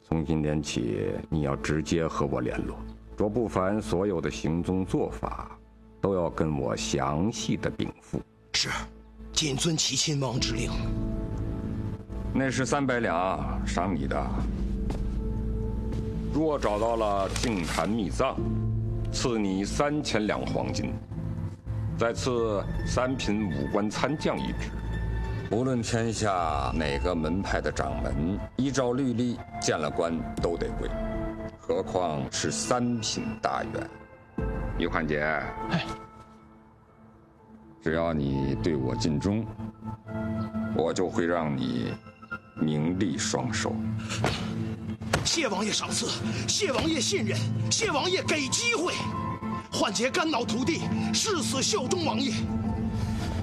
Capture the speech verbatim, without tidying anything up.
从今天起，你要直接和我联络，卓不凡所有的行踪做法，都要跟我详细的禀赋。 是，谨遵齐亲王之令。 那是三百两，赏你的。若找到了净坛秘藏，赐你三千两黄金，再赐三品武官参将一职。无论天下哪个门派的掌门，依照律例见了官都得跪，何况是三品大员。于焕杰， 哎， 只要你对我尽忠，我就会让你名利双收。 谢王爷赏赐，谢王爷信任，谢王爷给机会。焕杰肝脑涂地，誓死效忠王爷。